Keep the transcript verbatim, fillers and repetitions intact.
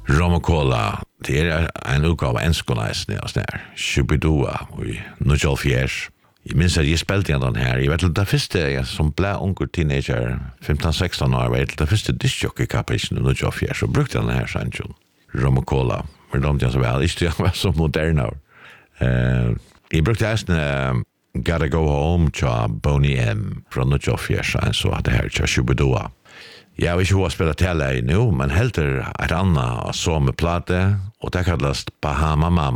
Rom och Cola, det är en utgåva enskånäsning och sådär. Shubidua och Nujol Fjärs. Jag minns att jag spelade igen den här. Jag vet inte, det första jag som blev unga teenager, femton sexton år, var det första discjockey-kapischen i Nujol Fjärs och brukte den här sanchen. Rom och Cola. Men de inte så väl, inte jag var så moderna. Uh, jag brukte ästen uh, Gotta Go Home tja Boney M från Nujol Fjärs, så att det här tja Shubidua. Jag vet inte hur jag spelar till dig nu, men helt är ett annat som med plate och det kallas Bahama Mama.